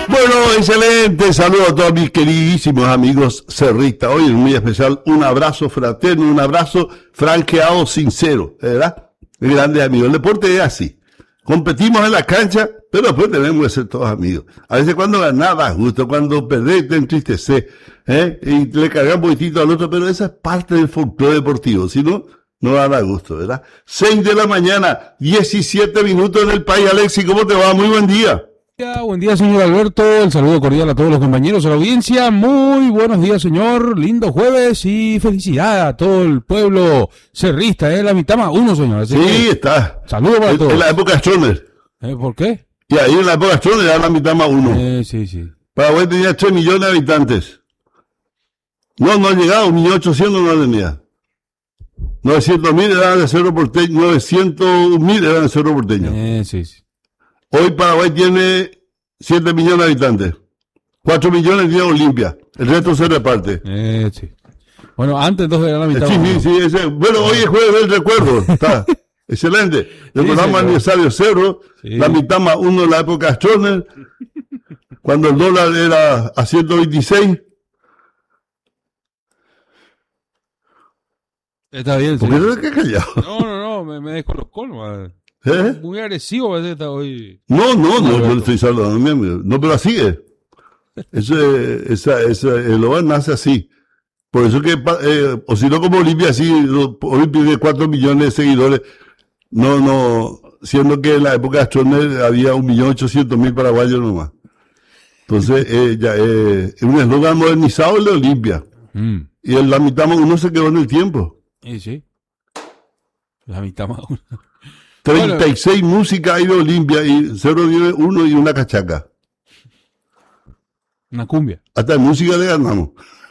Bueno, excelente. Saludos a todos mis queridísimos amigos cerristas. Hoy es muy especial. Un abrazo fraterno, un abrazo franqueado, sincero, ¿verdad? Grandes amigos. El deporte es así. Competimos en la cancha, pero después tenemos que ser todos amigos. A veces cuando ganás da gusto, cuando perdés te entristecés, y le cargas un poquitito al otro, pero esa es parte del folclore deportivo. Si no, no da gusto, ¿verdad? 6 de la mañana, 17 minutos en el país. Alexis, ¿cómo te va? Muy buen día. Buen día, señor Alberto. El saludo cordial a todos los compañeros de la audiencia. Muy buenos días, señor. Lindo jueves y felicidad a todo el pueblo cerrista. La mitad más uno, señor. Así Sí, está. Saludos para todos. En la época Stroner. ¿Por qué? Y ahí en la época Stroner era la mitad más uno. Sí. Paraguay tenía 3 millones de habitantes. No ha llegado, 1.800.000 no tenía. 900.000 eran de Cerro Porteño, 900.000 eran de Cerro Porteño. Sí. Hoy Paraguay tiene 7 millones de habitantes. 4 millones tiene Olimpia. El resto se reparte. Sí. Bueno, antes entonces era la mitad. Sí. Bueno, hoy es jueves del recuerdo. Está excelente. Recordamos el aniversario Cerro, la mitad más uno de la época Stroner, cuando el dólar era a 126. Está bien, ¿Por qué no te has callado? No, me descolocó, man. ¿Eh? Muy agresivo parece que está hoy. No, yo le estoy saludando a mi amigo. No, pero así es. El OVA nace así. Por eso que, o si no como Olimpia, así, Olimpia de 4 millones de seguidores. No, siendo que en la época de Stroner había 1.800.000 paraguayos nomás. Entonces, es un eslogan modernizado el de Olimpia. Y la mitad más uno se quedó en el tiempo. Sí. La mitad más uno. 36 músicas hay de Olimpia y 0,1 y una cachaca. Una cumbia. Hasta en música le ganamos.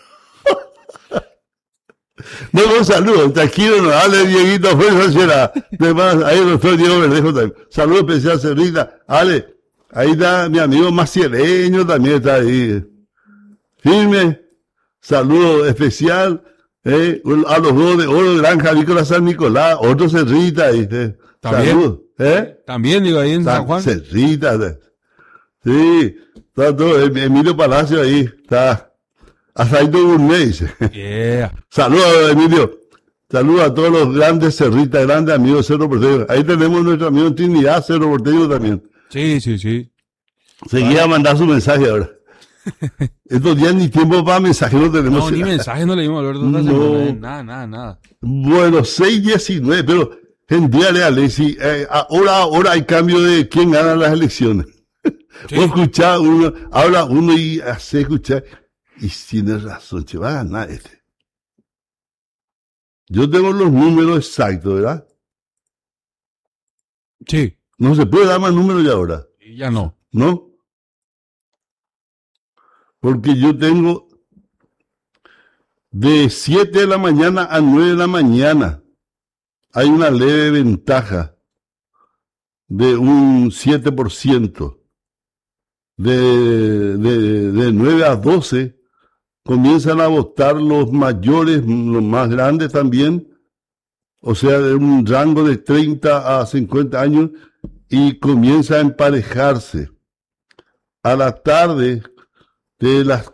No, saludos, tranquilo, no, dale Dieguito, fuerza será. Además, ahí el doctor Diego Verdejo también. Saludos especial, Cerrita. Ale, ahí está mi amigo Maciereño, también está ahí. Firme, saludo especial, a los dos de Oro Granja Avícola San Nicolás, otro Cerrita ahí. ¿También? Salud, También, digo, ahí en San Juan. Cerrita, sí, está todo, Emilio Palacio ahí, está. Asaito Gourmet, dice. Yeah. Saludos, Emilio. Saludos a todos los grandes cerritas, grandes amigos de Cerro Porteño. Ahí tenemos nuestro amigo en Trinidad, Cerro Porteño también. Sí. Seguía a mandar su mensaje ahora. Estos días ni tiempo para mensaje no tenemos. No, ni mensaje no le dimos, Alberto. No. Nada. Bueno, 6:19, pero envíale a Alexis. Ahora hay cambio de quién gana las elecciones. Sí. Vos escuchás habla uno y hace escuchar. Y tienes razón, va a ganar este. Yo tengo los números exactos, ¿verdad? Sí. No se puede dar más números ya ahora. Y ya no. ¿No? Porque yo tengo de 7 de la mañana a 9 de la mañana. Hay una leve ventaja de un 7%. De 9 a 12 comienzan a votar los mayores, los más grandes también, o sea, de un rango de 30 a 50 años, y comienza a emparejarse. A la tarde, de las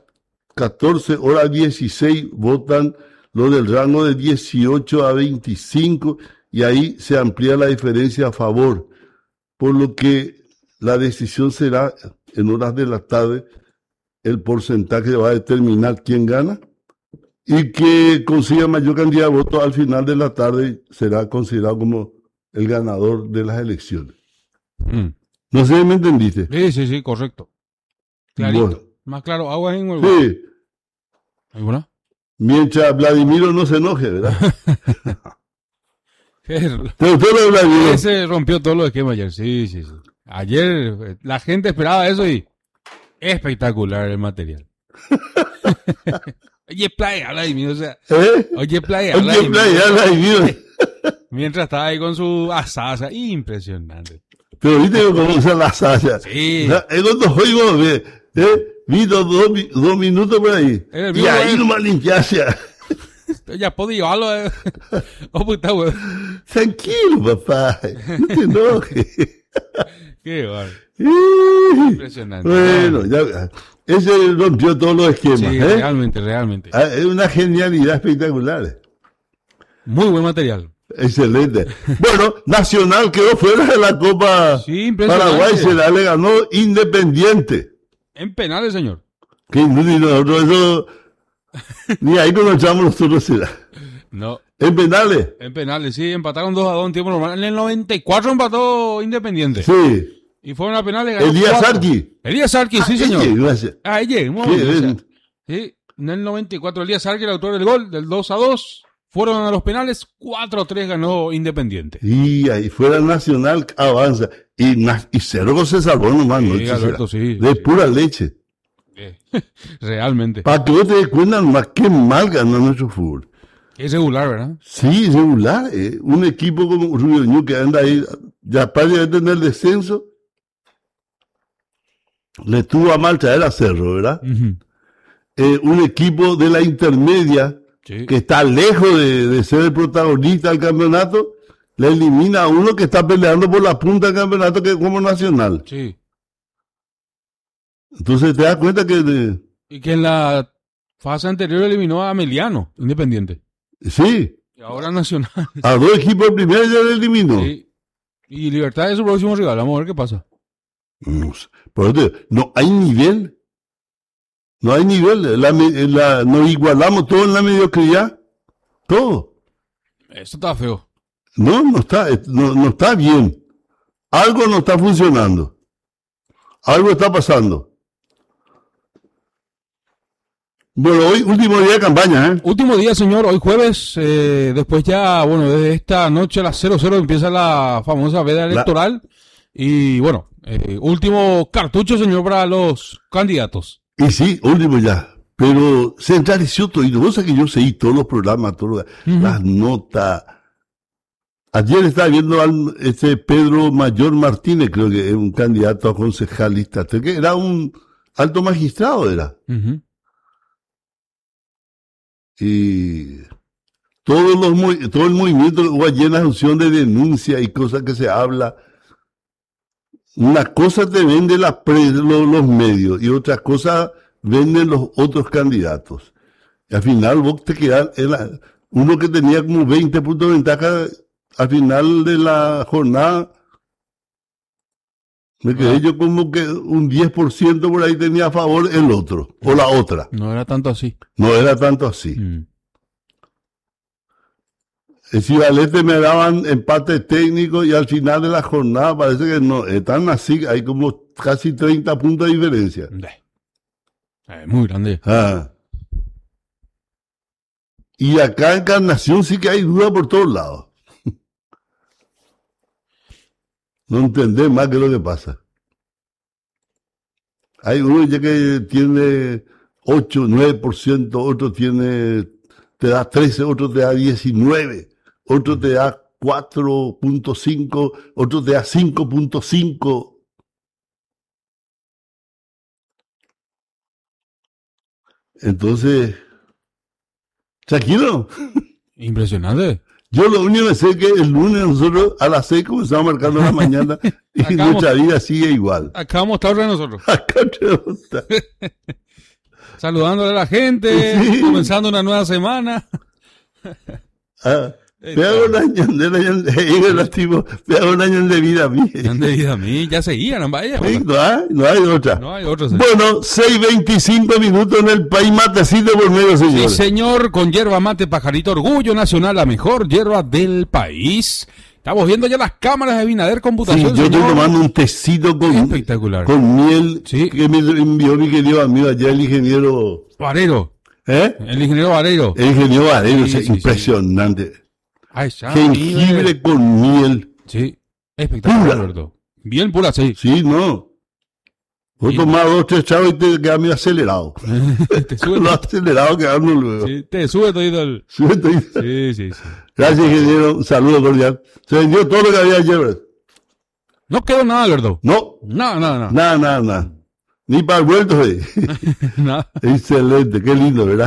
14:16, votan los del rango de 18 a 25, y ahí se amplía la diferencia a favor, por lo que la decisión será en horas de la tarde. El porcentaje va a determinar quién gana y que consiga mayor cantidad de votos al final de la tarde será considerado como el ganador de las elecciones. No sé si me entendiste. Sí, correcto. Clarito. Bueno. Más claro, agua en el Sí. ¿Alguna? Mientras Vladimiro no se enoje, ¿verdad? ¿Te gustó lo de Vladimiro? Ese rompió todos los esquemas ayer, sí. Ayer la gente esperaba eso y espectacular el material. Oye, playa, Vladimiro, o sea. Oye, playa, Vladimiro. Mientras estaba ahí con su asada, impresionante. Pero viste cómo usa la asada. Sí. Es cuando juego, vi 2 minutos por ahí. Y ahí nomás limpiarse. Ya puedo llevarlo. Oh, puta, güey. Tranquilo, papá. No te enojes. Qué bueno. Impresionante. Bueno, ya, ese rompió todos los esquemas. Sí, realmente. Es una genialidad espectacular. Muy buen material. Excelente. Bueno, Nacional quedó fuera de la Copa Sí, impresionante. Paraguay, le ganó Independiente. En penales, señor. Que inútil nosotros, eso, ni ahí nos echamos nosotros será. No. En penales. En penales, sí, empataron 2-2 en tiempo normal. En el 94 empató Independiente. Sí. Y fueron a penales. ganó Elías 4. Arqui. Elías Arqui, sí, señor. Gracias. Ahí llegamos. Sí, en el 94 Elías Arqui, el autor del gol, del 2-2. Fueron a los penales, 4-3 ganó Independiente. Y ahí fuera Nacional avanza. Y Cerro se salvó nomás, Sí, ¿no? Alberto, sí. De sí. pura leche. Realmente. Para que vos te des cuenta más que mal ganó nuestro fútbol. Es regular, ¿verdad? Sí, regular. Un equipo como Rubio Ñu que anda ahí, ya prácticamente en el descenso, le tuvo a mal traer a Cerro, ¿verdad? Uh-huh. Un equipo de la intermedia, Sí. que está lejos de ser el protagonista del campeonato, le elimina a uno que está peleando por la punta del campeonato, que es como Nacional. Sí. Entonces te das cuenta que Y que en la fase anterior eliminó a Emiliano, Independiente. sí, Y ahora Nacional. a dos equipos de primera ya le eliminó. Sí. Y Libertad es su próximo rival. Vamos a ver qué pasa. No sé. Por eso te digo, no hay nivel. No hay nivel. Nos igualamos todo en la mediocridad. Todo. Esto está feo. No está bien. Algo no está funcionando. Algo está pasando. Bueno, hoy último día de campaña, ¿eh? Último día, señor. Hoy jueves. Después ya, bueno, desde esta noche a las 00 empieza la famosa veda electoral. Y bueno, último cartucho, señor, para los candidatos. Y sí, último ya. Pero centralizó todo. Y vos sabés que yo seguí todos los programas, las notas. Ayer estaba viendo al Pedro Mayor Martínez, creo que es un candidato a concejalista, que era un alto magistrado, era. Uh-huh. Y todo el movimiento hubo ayer la función de denuncia y cosas que se habla. Una cosa te vende los medios y otra cosa venden los otros candidatos. Y al final vos te quedás, uno que tenía como 20 puntos de ventaja, al final de la jornada, me quedé yo como que un 10% por ahí tenía a favor el otro, o la otra. No era tanto así. No era tanto así. El Cibalete me daban empate técnico y al final de la jornada parece que no, están así, hay como casi 30 puntos de diferencia. Muy grande. Y acá en Encarnación sí que hay duda por todos lados. No entendés más qué es lo que pasa. Hay uno ya que tiene 8, 9%, otro te da 13, otro te da 19, otro te da 4.5, otro te da 5.5. Entonces, tranquilo. Impresionante. Yo lo único que sé es que el lunes nosotros a las 6 comenzamos marcando la mañana y nuestra vida sigue igual. Acá vamos a estar de nosotros. Acá te gusta. Saludándole a la gente, Sí. comenzando una nueva semana. Te hago un año de vida a mí. Han debido a mí, ya seguían, vaya. Sí, no hay otra. No hay otro, señor. Bueno, 6:25 minutos en el país, matecito por medio, Sí, señor. señor, con yerba mate pajarito, orgullo nacional, la mejor yerba del país. Estamos viendo ya las cámaras de Binader Sí, Computación, yo estoy señor. tomando un tecito Espectacular. con miel Sí. que me envió mi querido amigo allá, el ingeniero. Varero, el ingeniero Varero. El ingeniero Varelo, Sí, sí, impresionante. Ahí está. Jengibre con miel. Sí, espectacular, Pura. Alberto. Bien pura, sí. Sí, no. Vos Sí. tomás 2, 3 chavos y te quedas medio acelerado. Te sube, Lo acelerado quedando luego. sí, te sube todo el... Sí, estoy- Sí, sí, sí. Gracias, ingeniero. Un saludo cordial. Se vendió todo lo que había ayer, ¿verdad? No quedó nada, Alberto. No, Nada. nada. Ni para el vuelto, ¿eh? Nada. Excelente, qué lindo, ¿verdad?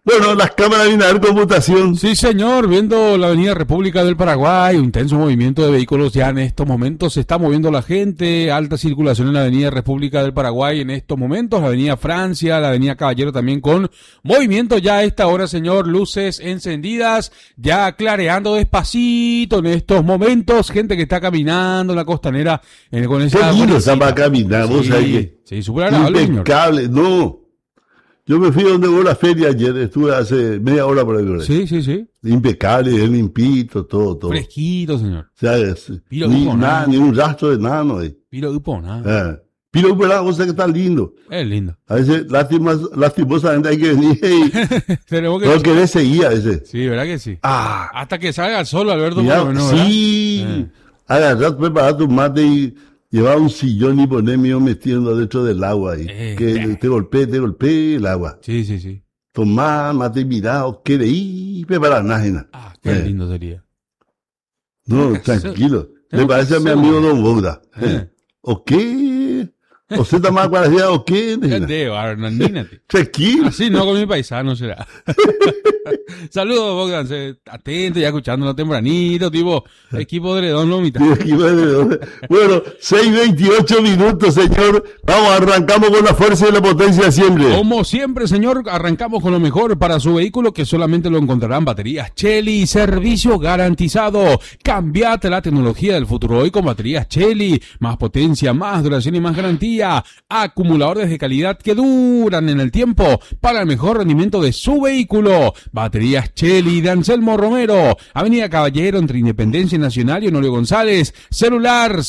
Bueno, las cámaras vienen a ver computación. Sí, señor, viendo la avenida República del Paraguay, un intenso movimiento de vehículos ya en estos momentos, se está moviendo la gente, alta circulación en la avenida República del Paraguay en estos momentos, la avenida Francia, la avenida Caballero también con movimiento ya a esta hora, señor, luces encendidas, ya clareando despacito en estos momentos, gente que está caminando en la costanera con esa... Qué lindo está para caminar, vos sabés que... Sí, súper agradable, impecable, señor. No... Yo me fui donde hubo la feria ayer, estuve hace media hora por ahí. Sí. Impecable, limpito, todo. Fresquito, señor. O sea, ni un rastro de nada no hay. Pirogupo, nada. Pirogupo, o sea que está lindo. Es lindo. A veces, lastimosamente hay que venir y no querés seguir a veces. Sí, ¿verdad que sí? Hasta que salga el sol, Alberto. Mira, sí. Agarrás, preparás tu mate y... Llevaba un sillón y ponerme yo metiendo dentro del agua ahí. Que te golpee el agua. Sí. Tomá, mate mirado, quede ahí, preparar nada. Qué lindo sería. No, tranquilo. Le parece a mi amigo Don Bogda. ¿O qué? ¿O usted está más cuadrada o qué? Tranquilo. Así no con mi paisano será. Saludos, Bogdan. Atento, ya escuchando tempranito, tipo equipo de Redón Lomita. Bueno, 6:28 minutos, señor. Vamos, arrancamos con la fuerza y la potencia siempre. Como siempre, señor, arrancamos con lo mejor para su vehículo, que solamente lo encontrarán baterías Shelly, servicio garantizado. Cambiate la tecnología del futuro hoy con baterías Shelly. Más potencia, más duración y más garantía. Acumuladores de calidad que duran en el tiempo para el mejor rendimiento de su vehículo. Baterías Shelly de Anselmo Romero, Avenida Caballero entre Independencia Nacional y Honorio González. Celular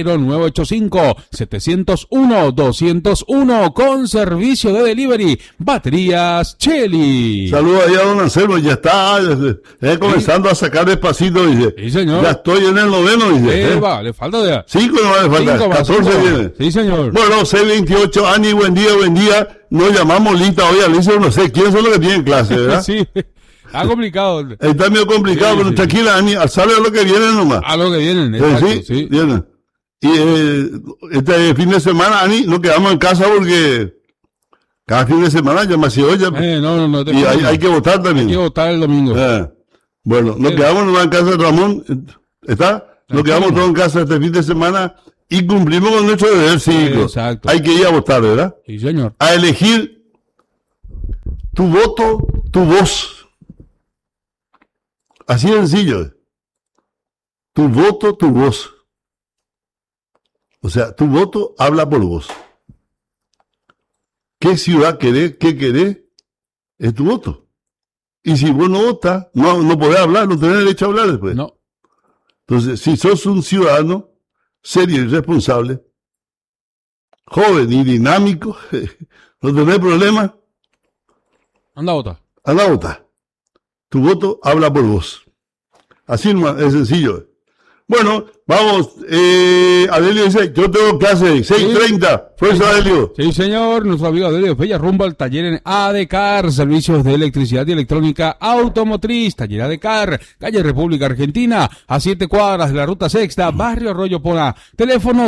0985-701-201 con servicio de delivery. Baterías Shelly. Saludos ahí a don Anselmo, ya está comenzando a sacar despacito, dice. Sí, señor. Ya estoy en el noveno, dice. Le falta ya. 5 no le falta, 14 viene. Sí, señor. Bueno, 6:28, Ani, buen día. Nos llamamos Lita hoy, Alicia, no sé quiénes son los que tienen clase, ¿verdad? Sí, está complicado. Está medio complicado, pero tranquila, Ani, sale a lo que vienen nomás. A lo que vienen, exacto, sí. Vienen. Y este fin de semana, Ani, nos quedamos en casa porque cada fin de semana ya me hacía hoy. No. Y hay que votar también. Hay que votar el domingo. Bueno, nos quedamos nomás en casa de Ramón, ¿está? Nos quedamos todos en casa este fin de semana. Y cumplimos con nuestro deber cívico. Exacto. Hay que ir a votar, ¿verdad? Sí, señor. A elegir tu voto, tu voz. Así de sencillo. Tu voto, tu voz. O sea, tu voto habla por vos. ¿Qué ciudad querés? ¿Qué querés? Es tu voto. Y si vos no votas, no podés hablar, no tenés derecho a hablar después. No. Entonces, si sos un ciudadano serio y responsable, joven y dinámico, no tenés problema. Anda a votar. Anda a votar. Tu voto habla por vos. Así es sencillo. Bueno, vamos. Adelio dice, yo tengo clase 6:30. Fuerza, Adelio. Sí, señor. Nuestro amigo Adelio Fella rumbo al taller en ADCAR, servicios de electricidad y electrónica automotriz. Taller ADCAR, calle República Argentina, a 7 cuadras de la ruta sexta, barrio Arroyo Pona. Teléfono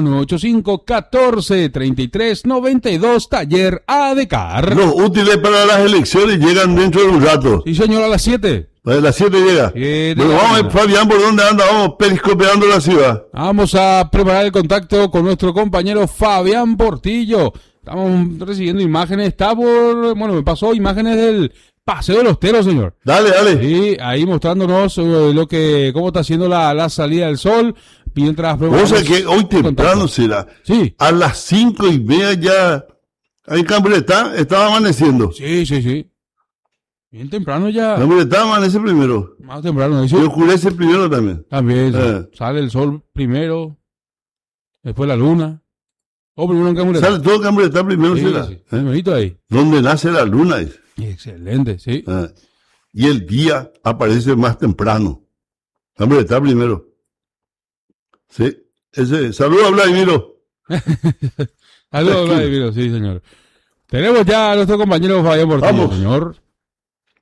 0985-1433-92, taller ADCAR. Los útiles para las elecciones llegan dentro de un rato. Sí, señor, a las 7. A las 7 llega. Bueno, vamos a ver, Fabián, ¿por dónde anda? Vamos periscopeando la ciudad. Vamos a preparar el contacto con nuestro compañero Fabián Portillo. Estamos recibiendo imágenes, me pasó imágenes del Paseo de los Teros, señor. Dale. Sí, ahí mostrándonos cómo está haciendo la salida del sol. Mientras o sea que hoy temprano será. Sí. A las 5:30 ya, ahí en Cambretá estaba amaneciendo. Sí. Bien temprano ya. Cambretá amanece primero. Más temprano. Y oscurece primero también. También. Sale el sol primero, después la luna. Primero en Cambretá. Sale todo Cambretá primero, será. Sí. Primerito ahí. Donde nace la luna. Excelente, sí. Y el día aparece más temprano. Cambretá primero. Sí. Saludos a Vladimiro. Saludos a Vladimiro, sí, señor. Tenemos ya a nuestro compañero Fabián Portillo, señor.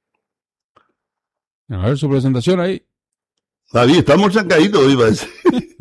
A ver su presentación ahí. David, estamos chancaditos hoy, parece.